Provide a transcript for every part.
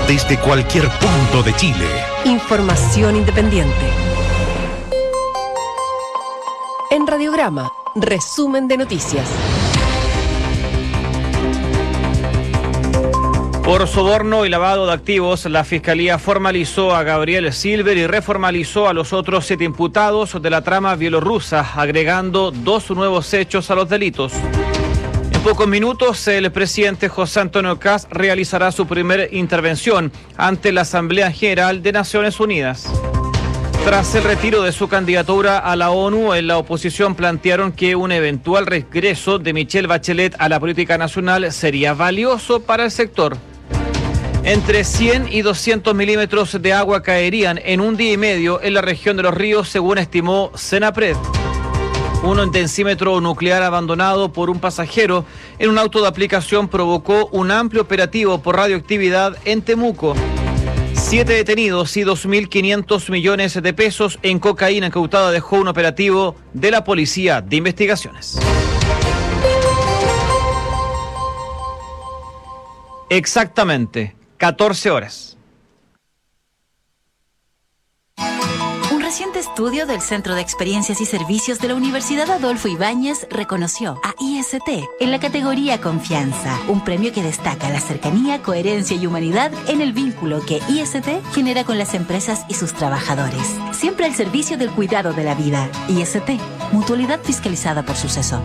desde cualquier punto de Chile. Información independiente. En Radiograma, resumen de noticias. Por soborno y lavado de activos, la Fiscalía formalizó a Gabriel Silver y reformalizó a los otros 7 imputados de la trama bielorrusa, agregando 2 nuevos hechos a los delitos. En pocos minutos, el presidente José Antonio Kast realizará su primera intervención ante la Asamblea General de Naciones Unidas. Tras el retiro de su candidatura a la ONU, en la oposición plantearon que un eventual regreso de Michelle Bachelet a la política nacional sería valioso para el sector. Entre 100 y 200 milímetros de agua caerían en un día y medio en la región de Los Ríos, según estimó Senapred. Un intensímetro nuclear abandonado por un pasajero en un auto de aplicación provocó un amplio operativo por radioactividad en Temuco. 7 detenidos y 2.500 millones de pesos en cocaína incautada dejó un operativo de la Policía de Investigaciones. Exactamente 14 horas. Un reciente estudio del Centro de Experiencias y Servicios de la Universidad Adolfo Ibáñez reconoció a IST en la categoría Confianza, un premio que destaca la cercanía, coherencia y humanidad en el vínculo que IST genera con las empresas y sus trabajadores. Siempre al servicio del cuidado de la vida. IST, mutualidad fiscalizada por Suceso.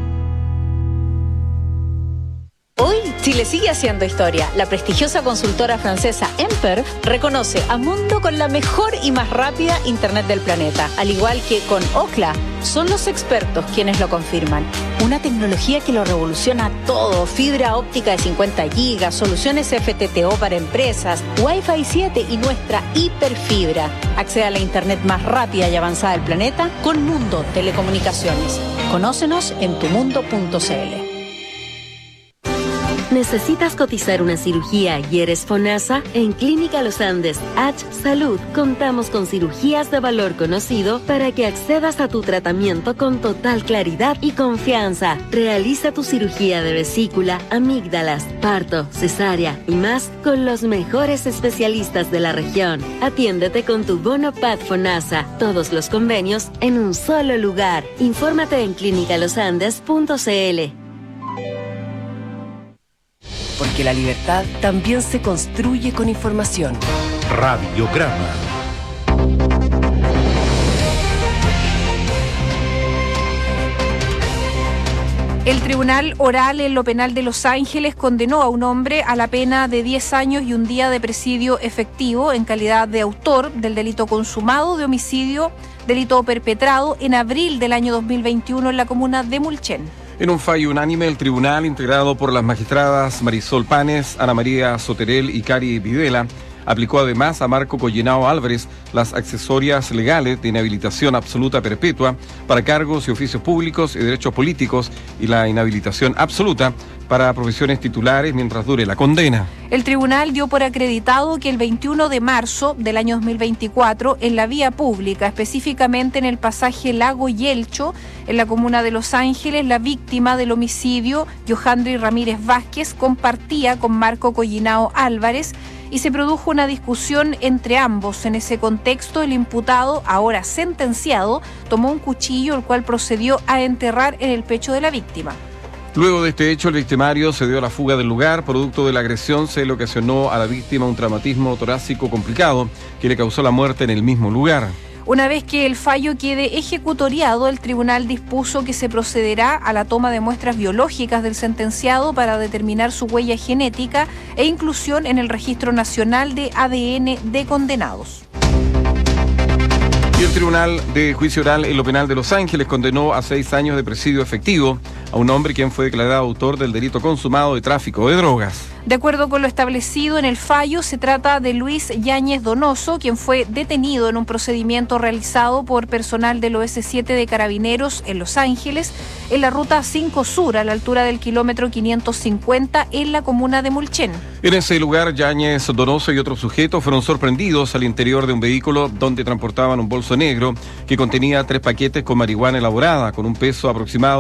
Hoy, Chile sigue haciendo historia. La prestigiosa consultora francesa Emper reconoce a Mundo con la mejor y más rápida Internet del planeta. Al igual que con Ookla, son los expertos quienes lo confirman. Una tecnología que lo revoluciona todo. Fibra óptica de 50 gigas, soluciones FTTO para empresas, Wi-Fi 7 y nuestra hiperfibra. Accede a la Internet más rápida y avanzada del planeta con Mundo Telecomunicaciones. Conócenos en tumundo.cl. ¿Necesitas cotizar una cirugía y eres FONASA? En Clínica Los Andes, H Salud, contamos con cirugías de valor conocido para que accedas a tu tratamiento con total claridad y confianza. Realiza tu cirugía de vesícula, amígdalas, parto, cesárea y más con los mejores especialistas de la región. Atiéndete con tu bono PAD FONASA. Todos los convenios en un solo lugar. Infórmate en clinicalosandes.cl. Porque la libertad también se construye con información. Radiograma. El Tribunal Oral en lo Penal de Los Ángeles condenó a un hombre a la pena de 10 años y un día de presidio efectivo en calidad de autor del delito consumado de homicidio, delito perpetrado en abril del año 2021 en la comuna de Mulchen. En un fallo unánime, el tribunal, integrado por las magistradas Marisol Panes, Ana María Soterel y Cari Videla, aplicó además a Marco Collenao Álvarez las accesorias legales de inhabilitación absoluta perpetua para cargos y oficios públicos y derechos políticos y la inhabilitación absoluta para profesiones titulares mientras dure la condena. El tribunal dio por acreditado que el 21 de marzo del año 2024, en la vía pública, específicamente en el pasaje Lago Yelcho, en la comuna de Los Ángeles, la víctima del homicidio, Johandri Ramírez Vázquez, compartía con Marco Collenao Álvarez y se produjo una discusión entre ambos. En ese contexto, el imputado, ahora sentenciado, tomó un cuchillo, el cual procedió a enterrar en el pecho de la víctima. Luego de este hecho, el victimario se dio a la fuga del lugar. Producto de la agresión, se le ocasionó a la víctima un traumatismo torácico complicado que le causó la muerte en el mismo lugar. Una vez que el fallo quede ejecutoriado, el tribunal dispuso que se procederá a la toma de muestras biológicas del sentenciado para determinar su huella genética e inclusión en el Registro Nacional de ADN de Condenados. Y el Tribunal de Juicio Oral en lo Penal de Los Ángeles condenó a 6 años de presidio efectivo a un hombre quien fue declarado autor del delito consumado de tráfico de drogas. De acuerdo con lo establecido en el fallo, se trata de Luis Yáñez Donoso, quien fue detenido en un procedimiento realizado por personal del OS7 de Carabineros en Los Ángeles, en la ruta 5 Sur, a la altura del kilómetro 550, en la comuna de Mulchen. En ese lugar, Yáñez Donoso y otros sujetos fueron sorprendidos al interior de un vehículo donde transportaban un bolso negro que contenía 3 paquetes con marihuana elaborada, con un peso aproximado